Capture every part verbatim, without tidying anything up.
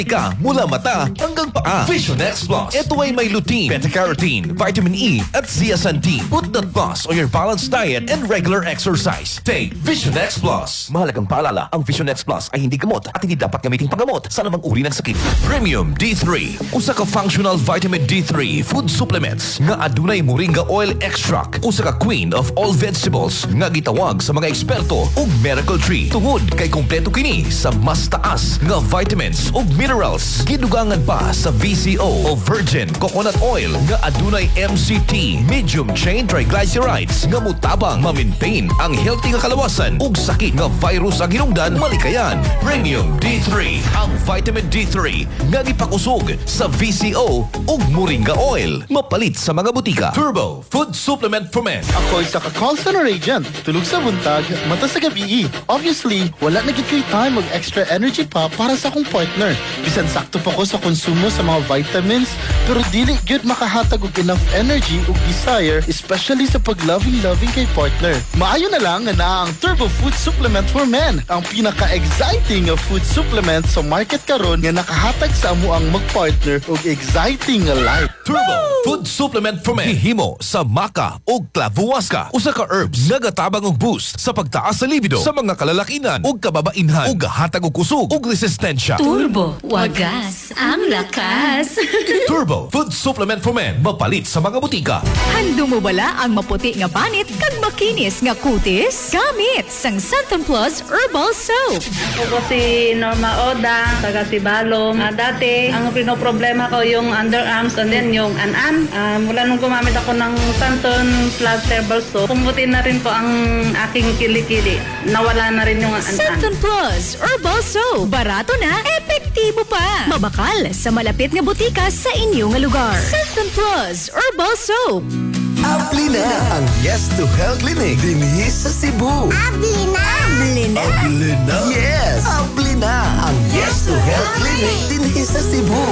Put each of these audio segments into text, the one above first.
ka mula mata hanggang paa. Vision X Plus. Ito ay may lutein, beta-carotene, vitamin E, at zeaxanthin. Put that plus on your balanced diet and regular exercise. Take Vision X Plus. Mahalagang paalala, ang Vision X Plus ay hindi gamot at hindi dapat gamitin panggamot sa namang uri ng sakit. Premium D three. Usa ka functional vitamin D three food supplements nga adunay moringa oil extract. Usa ka queen of all vegetables nga gitawag sa mga eksperto og miracle tree. Tungod kay kompleto kini sa mas taas nga vitamins ug minerals. Gidugangan pa sa V C O o virgin coconut oil nga adunay M C T, medium chain triglycerides nga mutabang ma-maintain ang healthy nga kalawasan ug sakit nga virus ang hinungdan malikayan. Premium D three, ang vitamin D three nga gipakusog sa V C O ug moringa oil. Mapalit sa mga butika. Turbo Food Supplement for Men. Ako isa ka call center agent. Tulog sa buntag, mata sa gabi. Obviously, wala na gid koy time mag extra energy pa para sa akong partner. Bisan sakto pa ko sa konsumo sa mga vitamins, pero dili gyud makahatag og enough energy ug desire, especially sa pag-loving-loving kay partner. Maayo na lang nga naa ang Turbo Food Supplement for Men, ang pinaka-exciting nga food supplement sa market karon nga nakahatag sa amo ang mag-partner og exciting nga life. Turbo Food Supplement for Men. Hihimo sa maca ug clavuasca. Usa ka herbs nga gatabang og boost sa pagtaas sa libido sa mga kalalakinan ug kababainhan ug gahatag og kusog ug resistensya. Turbo, wagas ang lakas. Turbo Food Supplement for Men. Mapalit sa mga butika. Hando mo bala ang maputi nga banit kag makinis nga kutis? Gamit sang Santon Plus Herbal Soap. Ako si Norma Oda, taga Sibalom. Uh, dati, ang pinoproblema ko yung underarms and then yung an-an. Uh, mula nung gumamit ako ng Santon Plus Herbal Soap, pumuti na rin po ang aking kilikili. Nawala na rin yung an-an. Santon Plus Herbal Soap. Barato na, epektibo pa. Mabakal sa malapit nga butika sa inyong lugar. Santon Plus Herbal Soap. Abli na ang Yes to Health Clinic dinhi sa Cebu. Abli na! Abli na! Abli na? Yes! Abli na ang Yes to Health Clinic dinhi sa Cebu.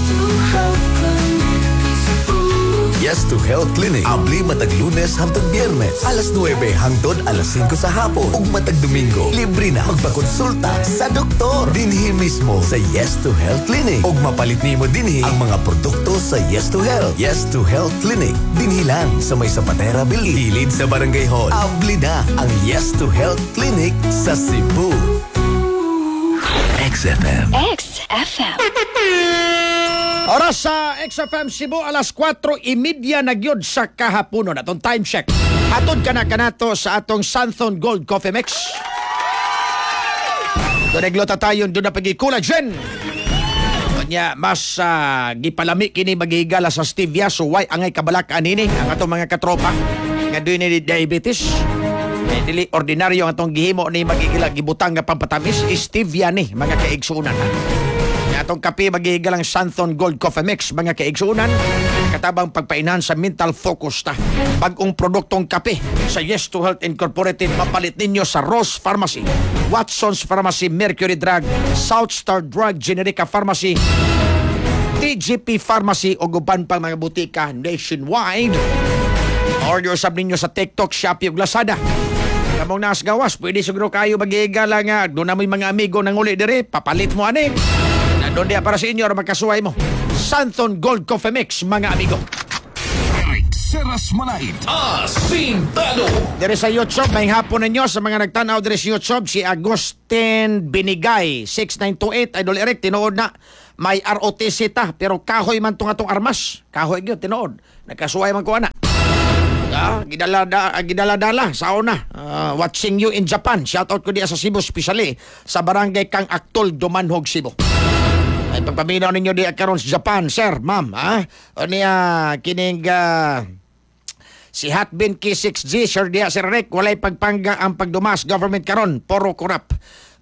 Yes to Health Clinic. Abli matag Lunes hangtod Biyernes. Alas nuwebe hangtod alas singko sa hapon. Ug matag Domingo, libre na magpakonsulta sa doktor. Dinhi mismo sa Yes to Health Clinic. Ug mapalit nimo dinhi ang mga produkto sa Yes to Health. Yes to Health Clinic. Dinhi lang sa may Zapatera Building. Hilid sa Barangay Hall. Abli na ang Yes to Health Clinic sa Cebu. X F M. X F M. Oras sa X F M Cebu, alas kwatro imidya na gyud sa kahaponon. Atong time check. Hatod ka na kanato sa atong Santhon Gold Coffee Mix. Doreglota tayo doon na pag-collagen. Kanya, mas uh, gipalami kini maghihigala sa stevia, so why angay kabalakaan nini ang atong mga katropa nga doon ni diabetes. Eh, dili ordinaryo ang atong gihimo ni maghihigala gibutang nga pampatamis, stevia ni mga kaigsunan. Atong kape maghihigalang Santhon Gold Coffee Mix, mga kaigsunan, katabang pagpainan sa mental focus ta. Bagong produktong kape sa Yes to Health Incorporated, mapalit ninyo sa Rose Pharmacy, Watson's Pharmacy, Mercury Drug, South Star Drug, Generica Pharmacy, T G P Pharmacy o guban pang mga butika nationwide. Order sab ninyo sa TikTok, Shopee ug Lazada. Kamong nas gawas, pwede siguro kayo maghihigala nga doon na may mga amigo nang uli dire, papalit mo ani. Doon dia para sa inyo magkasuway mo. Santhon Gold Coffee Mix, mga amigo. Seras Manait. Asintado. Dire sa YouTube, may hapon ninyo sa mga nagtanaw dire sa YouTube, si Agustin Binigay, six nine two eight, Idol Eric, tinuod na. May R O T C ta, pero kahoy man tong atong armas. Kahoy gyud tinuod. Nagkasuway man ko ana. Ah, gidala da, gidala-dala sa una. Uh, watching you in Japan. Shout out ko diya sa Cebu, especially sa barangay Kang Aktol, Dumanhog, Cebu. Ay pagpaminaw ninyo di karon sa Japan, sir, ma'am, ha? O niya kining uh, si Hatbin K six G, sir diya, sir Rick, walay pagpangga ang pagdumas government karon, puro korap.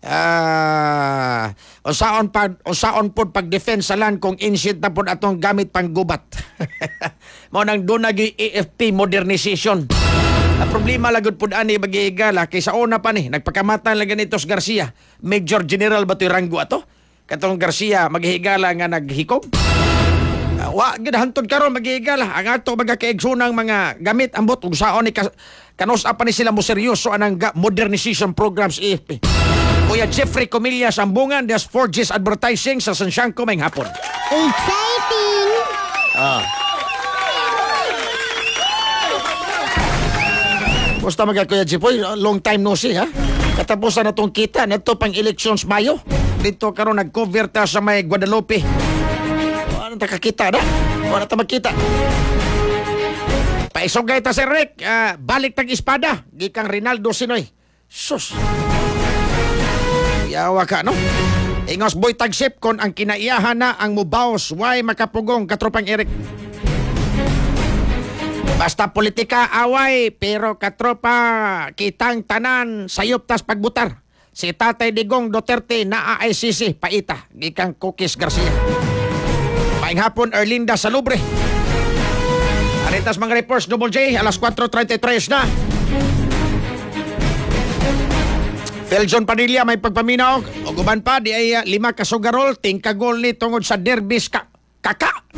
Ah, uh, usaon pa usaon pod pag-defense sa land kung ancient na pod atong gamit pang gubat. Mo nang dunagi A F P modernization. Ang problema lagod pod ani bagigala kay sa una pa ni nagpakamatan lang ganitos Garcia. Major General ba to'y ranggo ato? Katong Garcia maghihigala nga naghikog. Uh, wa gid hantod karon maghihigala ang ato mga kaigsunang mga gamit ambot ug saon ni ka, kanos pa ni sila mo seryoso anang modernization programs A F P. Kuya Jeffrey Comillas Ambungan, des four G's Advertising sa Sansiangco may hapon. Exciting! Ah. Basta mga Kuya Jepoy, long time no see ha. Katapusan na itong kita, neto pang elections Mayo. Dito karon nag-cover ta sa may Guadalupe. Ano ta kakita na? Ano ta magkita? Paisogay ta si Rick, uh, balik tag espada, gikang Rinaldo Sinoy. Sus. Yawa ka no? Ingos boy tagsip kon ang kinaiyahan na ang mubaos, why makapugong katropang Eric. Basta politika away, pero katropa kitang tanan sayop tas pagbutar. Si Tatay Digong Duterte na I C C paita, gikang Cookies Garcia. Paing hapon Erlinda Salubre. Aritas mga reports Double J alas four thirty-three na. Feljon Padilla may pagpaminaw o guban pa di ay uh, lima ka sugarol tingkagol ni tungod sa derbis ka kaka.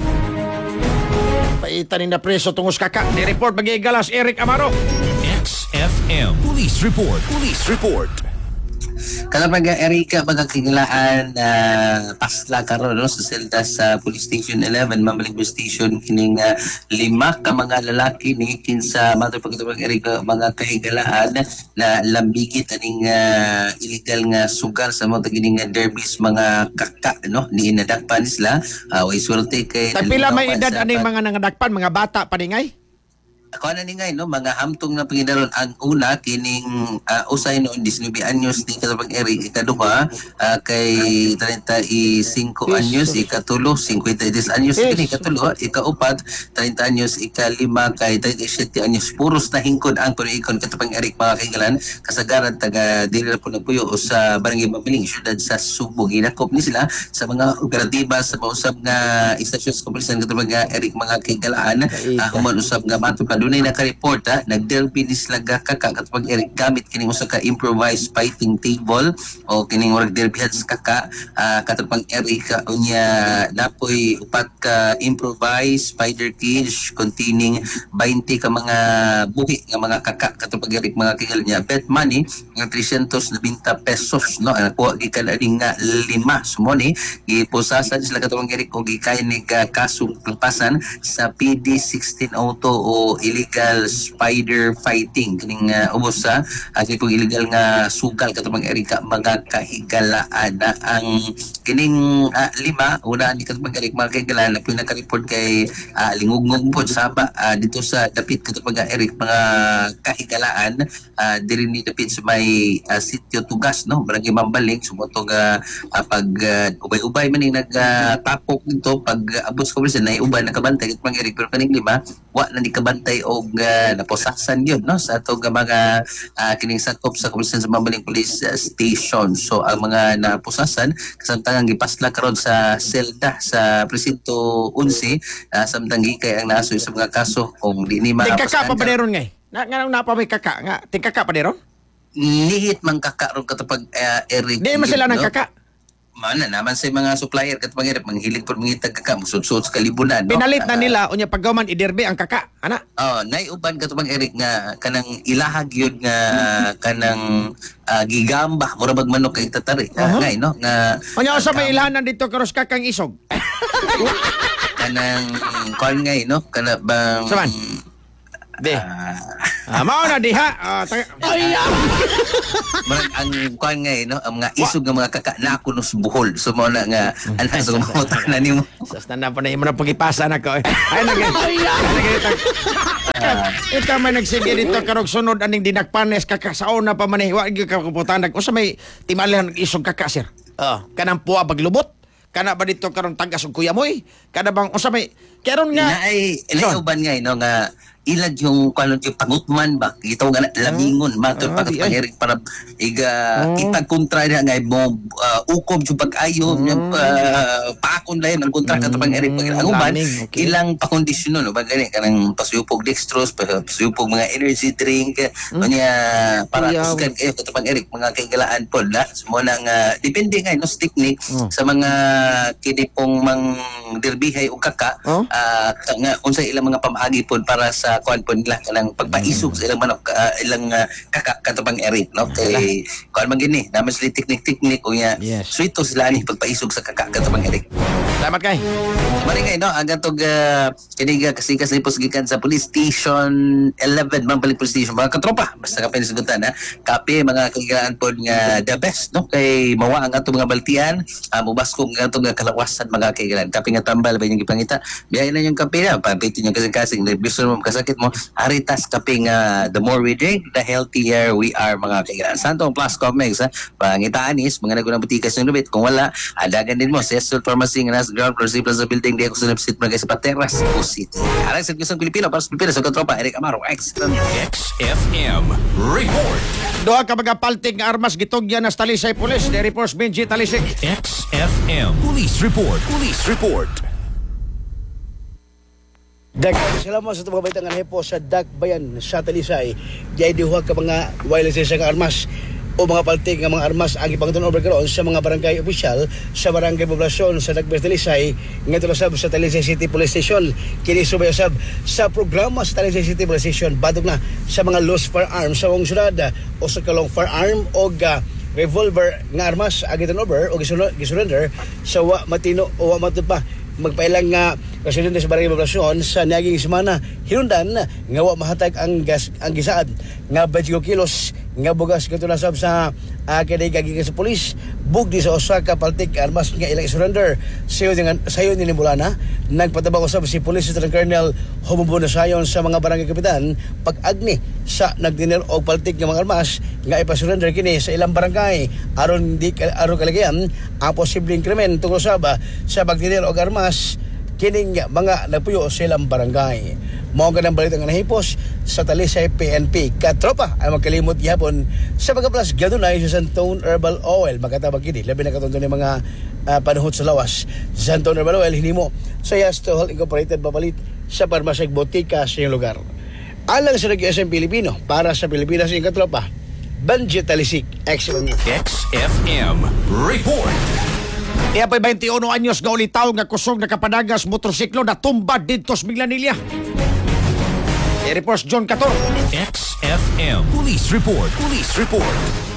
Paita ni na preso tungos kaka. Ni report magigalas Eric Amaro. X F M Police Report. Police Report. Kalapag Erika pagkakilaan uh, pasla karon no sa selda sa Police Station eleven Mambalingbo Station kining uh, lima ka mga lalaki ni kinsa mato pagkatapag Erika mga kahigalaan na lambigit aning uh, illegal nga sugal sa mga gining uh, derbis mga kaka no ni nadakpan sila uh, way swerte kay Tapila may edad aning mga nangadakpan mga bata paningay. Ako na ni ngay no mga hamtong na pangidaron ang una kining uh, usay noon nineteen anyos ni katapang eri ikaduha uh, kay thirty-five anyos ikatulo fifty-three anyos kini ikatulo ikaupat thirty anyos ikalima kay thirty-seven anyos puros na hingkod ang tunikon katapang eri mga kaigalan kasagaran taga dili na po nagpuyo sa barangay Mabiling syudad sa Subo ginakop ni sila sa mga operatiba sa mausab nga istasyon sa kapulisan katapang eri mga kaigalaan uh, human usab nga mato dunay naka-report ha, nagdelbi ni sila kaka katapag Eric gamit kining usa ka improvised fighting table o kining murag derbihan sa kaka uh, katapag Eric unya napoy upat ka improvised spider cage containing twenty ka mga buhi nga mga kaka katapag Eric mga kigal niya bet money nga three hundred ninety pesos no ako gikan aning nga lima sumoni gipusasan sila katapag Eric og gikain ni uh, kasong pagpasan sa P D sixteen oh two o illegal spider fighting kining uh, ubos sa uh, kung illegal nga sugal katapang Erika mga kahigalaan na ang kining uh, lima una ni katapang Erika mga kahigalaan na pinaka-report kay uh, lingugngog po saba uh, dito sa dapit katapang Erika mga kahigalaan uh, diri ni dapit sa may uh, sitio Tugas no barangay Mambaling sumotong uh, uh, pag uh, ubay-ubay man yung nagtapok uh, nito pag uh, abos ko sa na ubay nakabantay katapang Erika pero kaning lima wa na ni kabantay og uh, naposasan yun no sa atong mga uh, kining sakop sa kapulisan sa Mambaling Police uh, Station. So ang mga naposasan kasamtangang gipasla karon sa selda sa presinto eleven uh, samtang gikay ang naasoy sa mga kaso kung di ni tingkaka pa paderon ngay na nga na pa may kaka nga tingkaka paderon nihit man kaka ron katapag uh, Eric di man sila nang kaka mana naman sa mga supplier kat pangirap manghilig por mangitag kaka musudsud sa kalibunan no? Pinalit na nila unya paggaman iderbe ang kaka ana oh naiuban kat pang Eric nga kanang ilahag yun nga kanang uh, gigamba mura bag manok kay tatari uh-huh. ngay no nga unya usa may ilhanan dito karos kakang isog kanang kon ngay no kana bang saman de ah mao na diha ah ay marag ang kuan nga no ang mga isog nga mga kaka na kunos buhol so mo na nga ana so mo na nimo sa stand pa na imo na pagipasa na ko ay nag ito may nagsige dito karog sunod aning dinakpanes kaka sa una pa man wa gyud ka kaputan usa may timalan isog kaka sir oh kanang puwa paglubot kana ba dito karon tagas og kuya moy kada bang usa may karon nga ay inauban nga no nga ilag yung kano yung pangutman ba ito nga lamingon matod ah, pag pangirig para iga oh. itag kontra na nga mo uh, ukom yung pag-ayo mm. uh, paako gihapon lain ang kontrata Mm, pang Eric ang uban lamig, okay. ilang pakondisyon no ba gani kanang pasuyupog dextrose pasuyupog mga energy drink Mm. unya para Kuyaw. kusgan kayo kato pang Eric mga kaigalaan pod na mo nang uh, depende nga no sa technique Oh. sa mga kini pong mang derbihay o kaka Oh. ah, ka- nga unsay ilang mga pamaagi pod para sa kuan pod nila kanang pagpaisog sa ilang manok ah, ilang uh, kaka kato pang Eric no kay kuan man gini naman sila technique technique unya Yes. suito sila ni pagpaisog sa kaka kato pang Eric. Salamat kay. Mari ngay no ang atog uh, kini nga kasi kasi gikan sa police station eleven man balik police station mga katropa basta ka pinasugutan ha kape mga kagigaan pod nga the best no kay mawa ang atong mga baltian uh, mubaskog ang atong nga kalawasan mga kagigaan kape nga tambal ba yung gipangita biyahe na yung kape na papitin yung kasing-kasing gusto mo kasakit mo haritas kape nga the more we drink the healthier we are mga kagigaan Santong Plus Comex ha pangitaan is mga nagunang butikas ng lubit kung wala adagan din mo sa Estel Pharmacy nga nasa ground floor sa Plaza Building di ako sa Nepsit mga sa Pateras Cebu City. Alang sa Kusang Pilipino para sa Pilipinas sa katropa Eric Amaro excellent. X F M Report. Doha ka mga paltig nga armas gitugyan na sa Talisay Police. Di reports Benji Talisik. X F M Police Report. Police Report. Daghang salamat sa mga baitang nga po sa Dakbayan sa Talisay. Di ay dihuwag ka mga wireless nga armas o mga paltig nga mga armas ang ipangton over karon sa mga barangay opisyal sa barangay poblasyon sa Dakbayan Talisay nga tulasab sa Talisay City Police Station. Kini subay usab sa programa sa Talisay City Police Station badog na sa mga lost firearms sa wong syudad o sa kalong firearm o uh, revolver nga armas ang giton over o gisurrender sa wa matino o wa matud pa magpailang nga residente sa barangay poblasyon sa niaging semana hinundan nga wa mahatag ang gas ang gisaad nga twenty kilos nga bugas katulasab sa uh, kini gikan sa pulis bugdi sa Osaka paltik armas nga ilang surrender sayo nga sayo ni Bulana nagpatabang usab si Police Lieutenant Colonel Homobo na sayon sa mga barangay kapitan pag-agni sa nagdinel og paltik nga mga armas nga ipasurrender kini sa ilang barangay aron di aron kalagayan ang posibleng krimen tungkol sa sa pagdinel og armas kining mga napuyo sa ilang barangay. Mao ganang balita nga nahipos sa Talisay P N P. Katropa ay magkalimot gihapon sa pagkaplas gadunay sa Santone Herbal Oil. Magkatabag kini labi na katundo ni mga uh, panuhot sa lawas. Santone Herbal Oil hinimo sa Yastohol Incorporated babalit sa parmasig botika sa iyong lugar. Alang sa nag-U S M Pilipino para sa Pilipinas ing katropa. Benji Talisik, excellent. X F M Report. Iya pa'y twenty-one anyos nga ulitaw nga kusog na kapadagas motorsiklo na tumbad dito sa Minglanilla. Di reports John Cator. X F M Police Report. Police Report.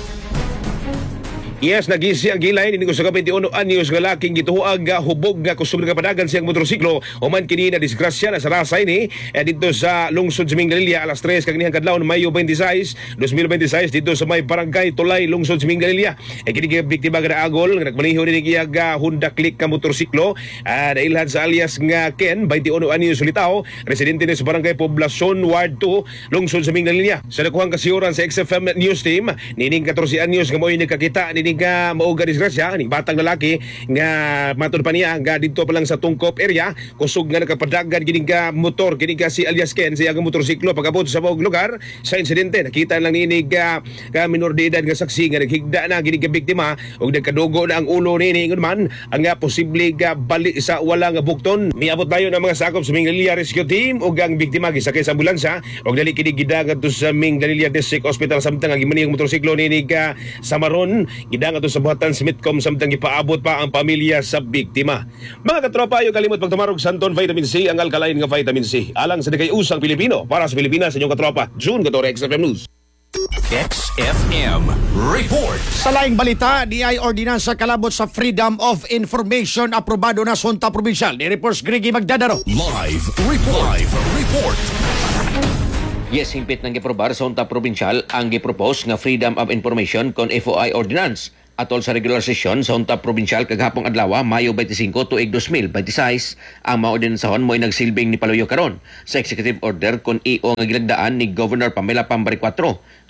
Yes, nagisi ang gilay ni sa twenty-one anyos nga laking gituhuag nga hubog nga kusog nga kapadagan siyang motorsiklo o man kini na disgrasya na sa rasay ni eh, dito sa lungsod sa Minglanilla alas tres kag nihang kadlaw Mayo twenty-six, twenty twenty-six dito sa may barangay Tulay lungsod sa Minglanilla. Eh kini nga biktima nga agol nga nagmaniho ni giya ga Honda Click ka motorsiklo uh, nailhan sa alias nga Ken twenty-one anyos ulitaw residente ni sa barangay Poblasyon Ward two lungsod sa Minglanilla. Sa nakuhang kasiyoran sa X F M News Team nining fourteen anyos nga mo'y nagkakita nining nga mauga disgrasya ning batang lalaki nga matud pa niya nga dito pa lang sa Tungkop area kusog nga nakapadagan gini nga motor gini nga si alias Ken siya nga motorsiklo pagabot sa mawag lugar sa insidente nakita lang ni nga ka minor de edad nga saksi nga naghigda na gini nga biktima ug nagkadugo na ang ulo ni ingon man ang nga posible nga bali sa wala nga bukton miabot dayon ang mga sakop sa Minglanilla Rescue Team ug ang biktima gisakay sa ambulansya ug dali kini gidagan to sa Minglanilla District Hospital samtang ang gimani ang motorsiklo ni nga Samaron gidagan to sa buhatan Smithcom samtang ipaabot pa ang pamilya sa biktima. Mga katropa, ayo kalimot pagtumarog Santon Vitamin C ang alkaline nga vitamin C alang sa dagay usang Pilipino para sa Pilipinas sa inyong katropa. June Gatore X F M News. X F M Report. Sa laing balita, di ay ordinansa kalabot sa Freedom of Information aprobado na sa Junta Provincial. Ni reports Gregi Magdadaro. Live Report. Live Report. Yes, himpit ng giprobar sa Junta Provincial ang gipropose nga Freedom of Information kon F O I Ordinance atol sa regular session sa Junta Provincial kaghapong adlaw Mayo twenty-five tuig twenty twenty-six. Ang mga ordinansahon mo'y nagsilbing ni paluyo karon sa executive order kon I O nga gilagdaan ni Governor Pamela Pambaricuatro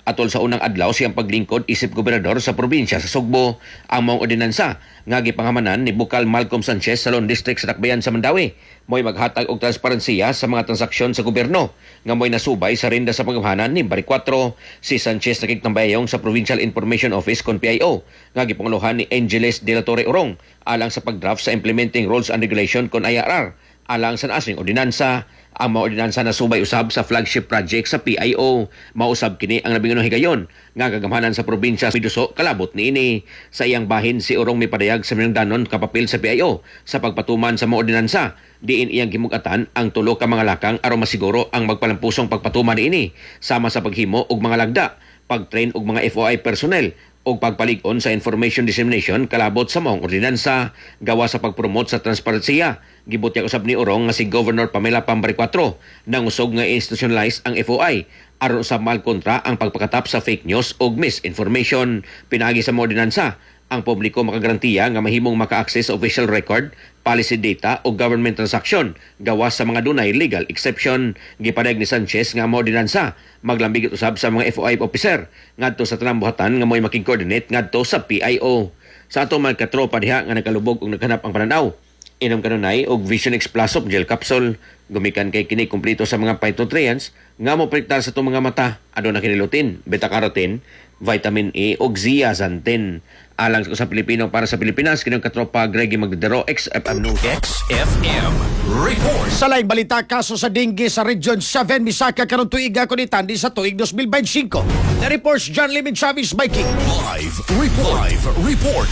Atol sa unang adlaw siyang paglingkod isip gobernador sa probinsya sa Sugbo ang mga ordinansa nga gipangamanan ni Bukal Malcolm Sanchez sa Lone District sa Dakbayan sa Mandawi. Mo'y maghatag og transparensiya sa mga transaksyon sa gobyerno nga mo'y nasubay sa rinda sa pangamahanan ni Bari four. Si Sanchez nakiktambayong sa Provincial Information Office kon P I O nga gipanguluhan ni Angeles De La Torre Orong alang sa pagdraft sa Implementing Rules and Regulation kon I R R alang sa naasing ordinansa. Ang mga ordinansa na subay usab sa flagship project sa P I O. Mausab kini ang labing unang higayon nga gagamanan sa probinsya Piduso kalabot niini. Sa iyang bahin si Orong mipadayag sa minangdanon kapapil sa P I O sa pagpatuman sa mga ordinansa. Diin iyang gimugatan ang tulo ka mga lakang aron masiguro ang magpalampusong pagpatuman niini sama sa paghimo og mga lagda, pag-train og mga F O I personnel o pagpalig-on sa information dissemination kalabot sa maong ordinansa gawa sa pagpromote sa transparensiya. Gibutyag usab ni Orong nga si Governor Pamela Pambari four nang usog nga institutionalize ang F O I aron sa malkontra ang pagpakatap sa fake news o misinformation. Pinagi sa mga ordinansa ang publiko makagarantiya nga mahimong maka-access sa official record, policy data o government transaction gawas sa mga dunay legal exception. Gipadayag ni Sanchez nga ang mga ordinansa maglambigit usab sa mga F O I officer ngadto sa tanang buhatan nga mo'y making-coordinate ngadto sa P I O. Sa ato mga katropa diha nga nagkalubog og naghanap ang pananaw, inom kanunay og Vision X Plus of Gel Capsule. Gumikan kay kini kumplito sa mga phytonutrients nga mo protektar sa itong mga mata. Aduna kinilutin, beta-carotene, vitamin A ug zeaxanthin. Alang sa Pilipino para sa Pilipinas, kining katropa Greggy Magdadero, X F M News. X F M Report. Sa laing balita, kaso sa dengue sa Region seven, misaka karon tuiga kunitan di sa tuig twenty twenty-five. The reports John Limit Chavez Biking. Live report. Live report.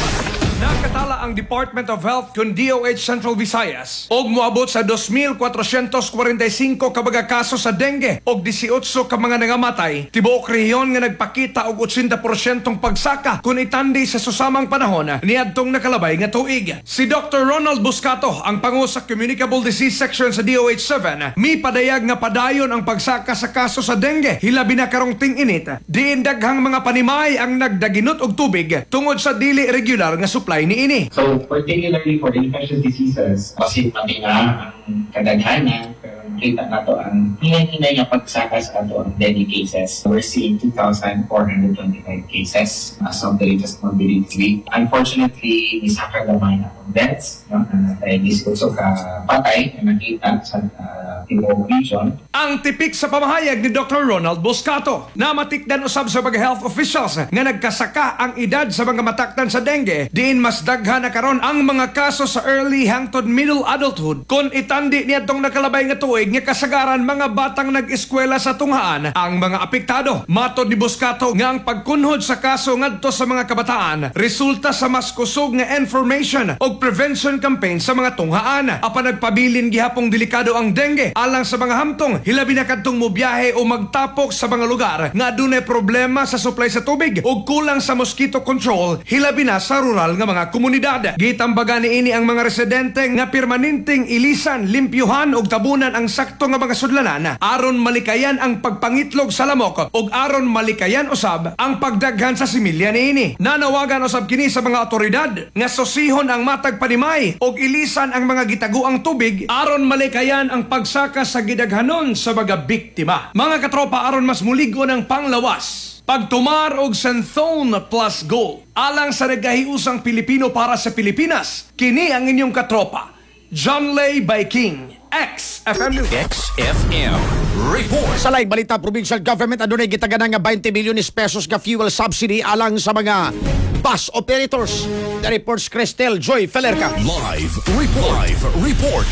Nakatala ang Department of Health kun D O H Central Visayas og moabot sa two thousand four hundred forty-five ka mga kaso sa dengue og eighteen ka mga nangamatay. Tibuok rehiyon nga nagpakita og eighty percent pagsaka kun itandi sa susamang panahon niadtong nakalabay nga tuig. Si Doctor Ronald Buscato, ang pangu sa Communicable Disease Section sa D O H seven, mi padayag nga padayon ang pagsaka sa kaso sa dengue hilabi na karong ting-init. Diin daghang mga panimay ang nagdaginot og tubig tungod sa dili regular nga supply ni ini. So, particularly for the infectious diseases, kasi pati nga ang kadaghanan, pero kita na to ang hinay-hinay nga pagsaka sa ato ang deadly cases. We're seeing two thousand four hundred twenty-five cases as of the latest mobility week. Unfortunately, isaka gamay na ang deaths, no? Na tayo diskurso ka patay na nakita sa uh, Timog region. Ang tipik sa pamahayag ni Doctor Ronald Buscato na matikdan usab sa mga health officials nga nagkasaka ang edad sa mga mataktan sa dengue, diin mas daghan na karon ang mga kaso sa early hangtod middle adulthood kon itandi niadtong nakalabay nga tuig nga kasagaran mga batang nag-eskwela sa tunghaan ang mga apektado. Matod ni Buscato nga ang pagkunhod sa kaso ngadto sa mga kabataan resulta sa mas kusog nga information o prevention campaign sa mga tunghaan. Apan nagpabilin gihapong delikado ang dengue alang sa mga hamtong hilabi na kadtong mobiyahe o magtapok sa mga lugar nga adunay problema sa supply sa tubig o kulang sa mosquito control hilabi na sa rural nga mga komunidad. Gitambagan ni ini ang mga residente nga permanenteng ilisan, limpyuhan og tabunan ang sakto nga mga sudlanan aron malikayan ang pagpangitlog sa lamok og aron malikayan usab ang pagdaghan sa similya niini. Nanawagan usab kini sa mga otoridad nga susihon ang matag panimay og ilisan ang mga gitaguang tubig aron malikayan ang pagsaka sa gidaghanon sa mga biktima. Mga katropa, aron mas muligon ang panglawas, pagtumar og Senthone Plus Gold alang sa nagahiusang Pilipino para sa Pilipinas, kini ang inyong katropa John Lay by King, X F M News. X F M Report. Sa laing balita, provincial government adunay gitaganan nga twenty milyones pesos nga fuel subsidy alang sa mga bus operators. The reports Cristel Joy Felerca. Live report. Live report.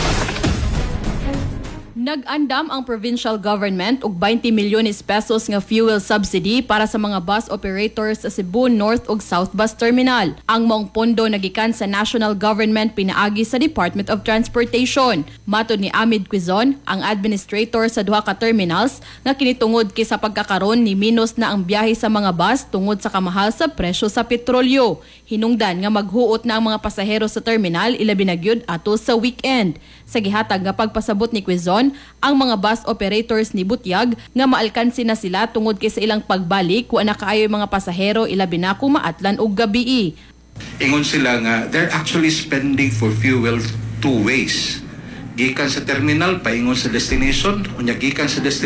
Nag-andam ang provincial government og twenty milyones pesos nga fuel subsidy para sa mga bus operators sa Cebu North ug South Bus Terminal. Ang maong pondo nagikan sa national government pinaagi sa Department of Transportation. Matod ni Amid Quizon, ang administrator sa duha ka terminals, nga kinitungod kay sa pagkakaron ni minus na ang biyahe sa mga bus tungod sa kamahal sa presyo sa petrolyo. Hinungdan nga maghuot na ang mga pasahero sa terminal ilabi na gyud ato sa weekend. Sa gihatag nga pagpasabot ni Quizon, ang mga bus operators ni Butyag nga maalkansi na sila tungod kay sa ilang pagbalik wa na kaayo mga pasahero ilabi na kung maatlan og gabii. Ingon sila nga they're actually spending for fuel two ways. Gikan sa terminal paingon sa destination, unya gikan sa destination